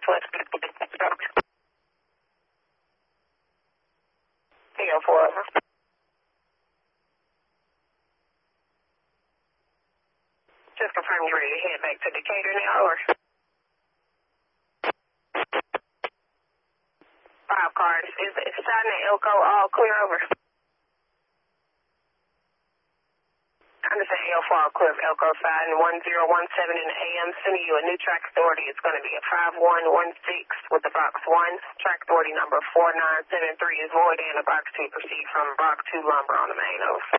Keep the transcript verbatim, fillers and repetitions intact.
Southwest. Theo four. Just confirm you're ready to head back to Decatur now, or? Five cars. Is, is Sidon and Elko all clear over? Understand L four all clear. Elko Sidon one zero one seven in the A M. Sending you a new track authority. It's going to be a five one one six with the box one. Track authority number four nine seven three is void and the box two. Proceed from box two lumber on the main. Over.